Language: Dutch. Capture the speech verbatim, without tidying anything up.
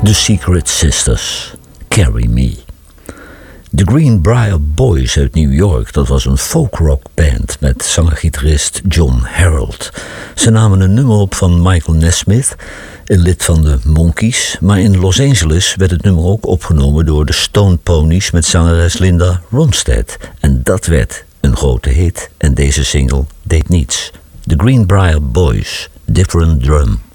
The Secret Sisters, Carry Me. The Greenbrier Boys uit New York, dat was een folkrockband met zanger-gitarist John Harold. Ze namen een nummer op van Michael Nesmith, een lid van de Monkees, maar in Los Angeles werd het nummer ook opgenomen door de Stone Ponies met zangeres Linda Ronstadt. En dat werd een grote hit en deze single deed niets. The Greenbrier Boys, Different Drum.